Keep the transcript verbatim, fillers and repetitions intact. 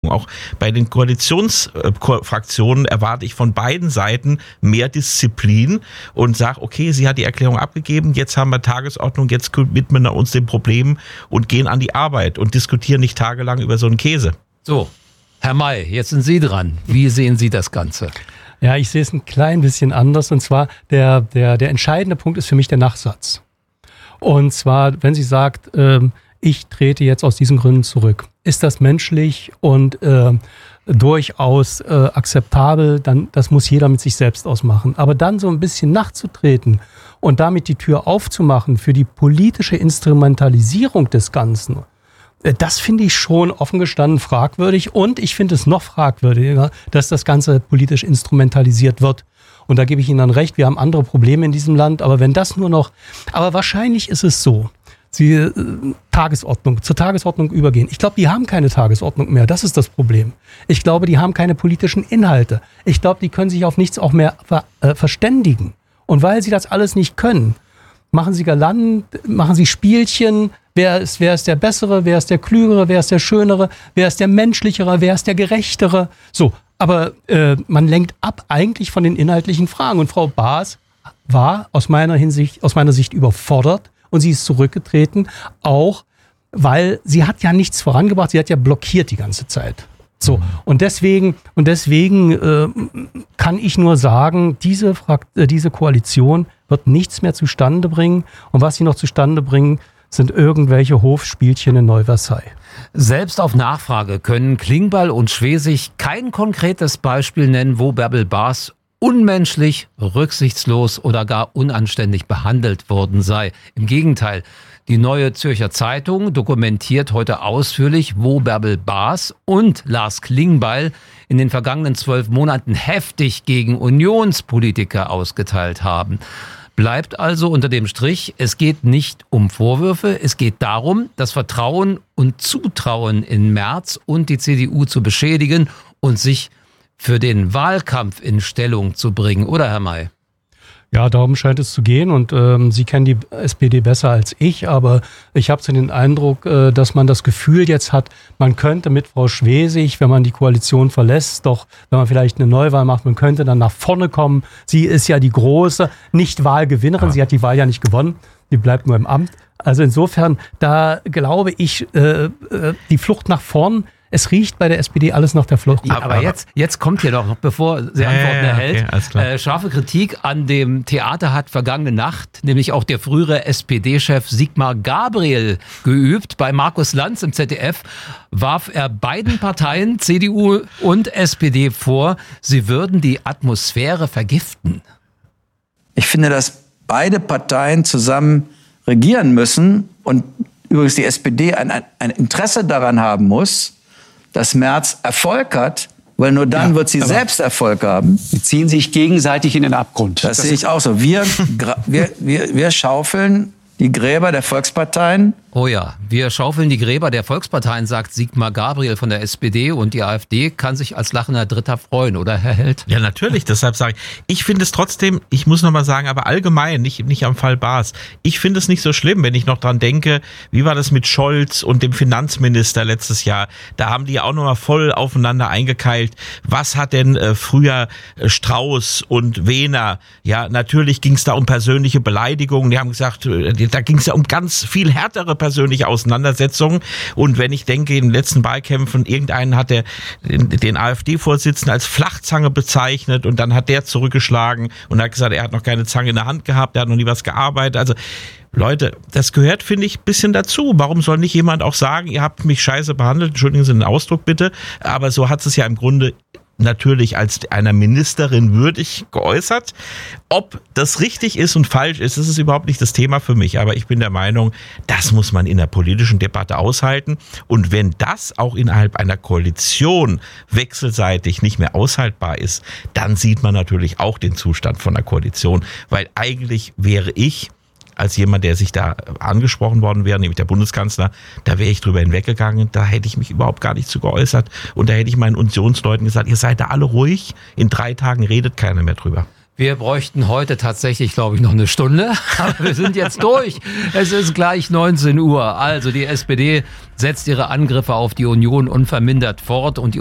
Auch bei den Koalitionsfraktionen erwarte ich von beiden Seiten mehr Disziplin und sage, okay, sie hat die Erklärung abgegeben, jetzt haben wir Tagesordnung, jetzt widmen wir uns den Problemen und gehen an die Arbeit und diskutieren nicht tagelang über so einen Käse. So, Herr May, jetzt sind Sie dran. Wie sehen Sie das Ganze? Ja, ich sehe es ein klein bisschen anders, und zwar der, der, der entscheidende Punkt ist für mich der Nachsatz. Und zwar, wenn sie sagt, ähm, ich trete jetzt aus diesen Gründen zurück. Ist das menschlich und äh, durchaus äh, akzeptabel, dann das muss jeder mit sich selbst ausmachen. Aber dann so ein bisschen nachzutreten und damit die Tür aufzumachen für die politische Instrumentalisierung des Ganzen, äh, das finde ich schon offen gestanden fragwürdig. Und ich finde es noch fragwürdiger, dass das Ganze politisch instrumentalisiert wird. Und da gebe ich Ihnen dann recht, wir haben andere Probleme in diesem Land. Aber wenn das nur noch, aber wahrscheinlich ist es so, Sie äh, Tagesordnung, zur Tagesordnung übergehen. Ich glaube, die haben keine Tagesordnung mehr. Das ist das Problem. Ich glaube, die haben keine politischen Inhalte. Ich glaube, die können sich auf nichts auch mehr ver, äh, verständigen. Und weil sie das alles nicht können, machen sie galant, machen sie Spielchen. Wer ist, wer ist der Bessere? Wer ist der Klügere? Wer ist der Schönere? Wer ist der Menschlichere? Wer ist der Gerechtere? So, aber äh, man lenkt ab eigentlich von den inhaltlichen Fragen. Und Frau Baas war aus meiner Hinsicht, aus meiner Sicht überfordert. Und sie ist zurückgetreten, auch weil sie hat ja nichts vorangebracht, sie hat ja blockiert die ganze Zeit. So, und deswegen, und deswegen äh, kann ich nur sagen, diese, Frakt- äh, diese Koalition wird nichts mehr zustande bringen. Und was sie noch zustande bringen, sind irgendwelche Hofspielchen in Neu-Versailles. Selbst auf Nachfrage können Klingbeil und Schwesig kein konkretes Beispiel nennen, wo Bärbel Baas unmenschlich, rücksichtslos oder gar unanständig behandelt worden sei. Im Gegenteil, die Neue Zürcher Zeitung dokumentiert heute ausführlich, wo Bärbel Baas und Lars Klingbeil in den vergangenen zwölf Monaten heftig gegen Unionspolitiker ausgeteilt haben. Bleibt also unter dem Strich, es geht nicht um Vorwürfe, es geht darum, das Vertrauen und Zutrauen in Merz und die C D U zu beschädigen und sich für den Wahlkampf in Stellung zu bringen, oder Herr May? Ja, darum scheint es zu gehen, und ähm, Sie kennen die S P D besser als ich, aber ich habe so den Eindruck, äh, dass man das Gefühl jetzt hat, man könnte mit Frau Schwesig, wenn man die Koalition verlässt, doch, wenn man vielleicht eine Neuwahl macht, man könnte dann nach vorne kommen. Sie ist ja die große Nicht-Wahlgewinnerin, ja. Sie hat die Wahl ja nicht gewonnen, die bleibt nur im Amt. Also insofern, da glaube ich, äh, äh, die Flucht nach vorn, es riecht bei der S P D alles nach der Flucht. Ja, aber jetzt, jetzt kommt hier noch, bevor sie Antworten ja, erhält, okay, äh, scharfe Kritik an dem Theater hat vergangene Nacht nämlich auch der frühere S P D-Chef Sigmar Gabriel geübt. Bei Markus Lanz im Z D F warf er beiden Parteien, C D U und S P D, vor, sie würden die Atmosphäre vergiften. Ich finde, dass beide Parteien zusammen regieren müssen und übrigens die S P D ein, ein, ein Interesse daran haben muss, dass Merz Erfolg hat, weil nur dann ja, wird sie selbst Erfolg haben. Sie ziehen sich gegenseitig in den Abgrund. Das, das sehe ich auch so. Wir, wir, wir, wir schaufeln die Gräber der Volksparteien. Oh ja, wir schaufeln die Gräber der Volksparteien, sagt Sigmar Gabriel von der S P D, und die AfD kann sich als lachender Dritter freuen, oder Herr Held? Ja, natürlich, deshalb sage ich, ich finde es trotzdem, ich muss nochmal sagen, aber allgemein, nicht, nicht am Fall Baas, ich finde es nicht so schlimm, wenn ich noch dran denke, wie war das mit Scholz und dem Finanzminister letztes Jahr, da haben die auch nochmal voll aufeinander eingekeilt, was hat denn äh, früher äh, Strauß und Wehner, ja, natürlich ging es da um persönliche Beleidigungen, die haben gesagt, äh, da ging es ja um ganz viel härtere persönliche Auseinandersetzungen. Und wenn ich denke, in den letzten Wahlkämpfen, irgendeinen hat der, den, den AfD-Vorsitzenden als Flachzange bezeichnet und dann hat der zurückgeschlagen und hat gesagt, er hat noch keine Zange in der Hand gehabt, er hat noch nie was gearbeitet. Also Leute, das gehört, finde ich, ein bisschen dazu. Warum soll nicht jemand auch sagen, ihr habt mich scheiße behandelt, entschuldigen Sie den Ausdruck bitte, aber so hat es ja im Grunde natürlich als einer Ministerin würdig geäußert. Ob das richtig ist und falsch ist, das ist überhaupt nicht das Thema für mich. Aber ich bin der Meinung, das muss man in der politischen Debatte aushalten. Und wenn das auch innerhalb einer Koalition wechselseitig nicht mehr aushaltbar ist, dann sieht man natürlich auch den Zustand von der Koalition. Weil eigentlich wäre ich als jemand, der sich da angesprochen worden wäre, nämlich der Bundeskanzler, da wäre ich drüber hinweggegangen, da hätte ich mich überhaupt gar nicht zu geäußert und da hätte ich meinen Unionsleuten gesagt, ihr seid da alle ruhig, in drei Tagen redet keiner mehr drüber. Wir bräuchten heute tatsächlich, glaube ich, noch eine Stunde. Aber wir sind jetzt durch. Es ist gleich neunzehn Uhr. Also die S P D setzt ihre Angriffe auf die Union unvermindert fort und die